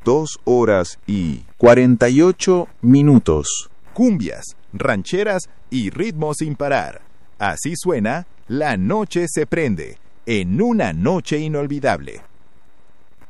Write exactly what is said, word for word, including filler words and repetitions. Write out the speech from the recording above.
dos horas y cuarenta y ocho minutos. Cumbias, rancheras y ritmos sin parar. Así suena La Noche se prende, en una noche inolvidable.